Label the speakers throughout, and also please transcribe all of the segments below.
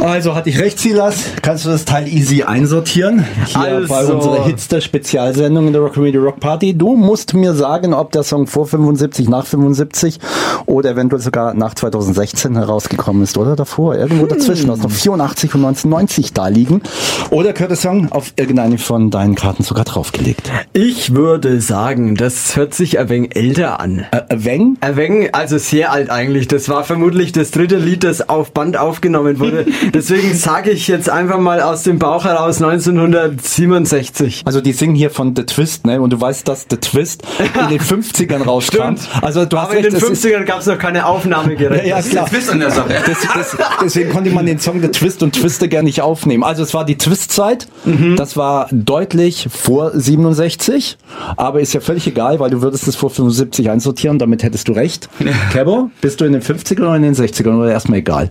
Speaker 1: Also hatte ich recht, Silas. Kannst du das Teil easy einsortieren? Hier bei unserer Hitster-Spezialsendung in der Rock'n'Roll Rock Party. Du musst mir sagen, ob der Song vor 75, nach 75 oder eventuell sogar nach 2016 herausgekommen ist oder davor. Irgendwo dazwischen, aus noch 84 und 1990 da liegen. Oder gehört der Song auf irgendeine von deinen Karten sogar draufgelegt?
Speaker 2: Ich würde sagen, das hört sich ein wenig älter an.
Speaker 1: Ein wenig?
Speaker 2: Also sehr alt eigentlich. Das war vermutlich das dritte Lied, das auf Band aufgenommen wurde. Deswegen sage ich jetzt einfach mal aus dem Bauch heraus 1967.
Speaker 1: Also die singen hier von The Twist, ne? Und du weißt, dass The Twist in den 50ern rauskam. Also du hast
Speaker 2: aber recht, in den 50ern gab es noch keine Aufnahmegeräte.
Speaker 1: Ja, klar.
Speaker 3: Twist an der Sache.
Speaker 1: Deswegen konnte man den Song The Twist und Twister gar nicht aufnehmen. Also es war die Twist-Zeit. Das war deutlich vor 67. Aber ist ja völlig egal, weil du würdest es vor 75 einsortieren. Damit hättest du recht. Kebo, bist du in den 50ern oder in den 60ern? Oder erstmal egal?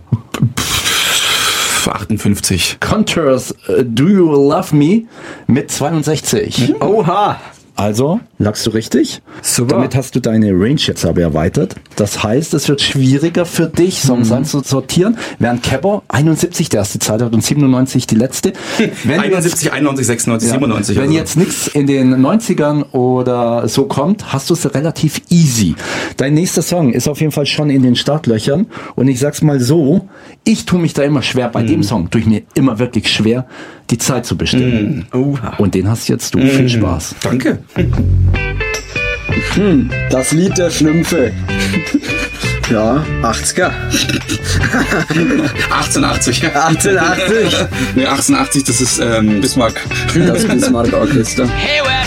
Speaker 3: 58.
Speaker 1: Contours, Do You Love Me mit 62.
Speaker 2: Oha!
Speaker 1: Also, lagst du richtig?
Speaker 2: Super.
Speaker 1: Damit hast du deine Range jetzt aber erweitert. Das heißt, es wird schwieriger für dich, Songs einzusortieren. Während Kebo 71 die erste Zeit hat und 97 die letzte.
Speaker 3: 71, 91, 96, 97.
Speaker 1: Wenn jetzt nichts in den 90ern oder so kommt, hast du es relativ easy. Dein nächster Song ist auf jeden Fall schon in den Startlöchern. Und ich sag's mal so, ich tue mich da immer schwer. Bei dem Song tue ich mir immer wirklich schwer, die Zeit zu bestimmen. Und den hast jetzt du. Viel Spaß.
Speaker 3: Danke.
Speaker 2: Das Lied der Schlümpfe. Ja, 80er.
Speaker 3: 1880.
Speaker 2: 1880.
Speaker 3: Nee, 1880, das ist Bismarck.
Speaker 2: Das Bismarck Orchester.
Speaker 4: Hey,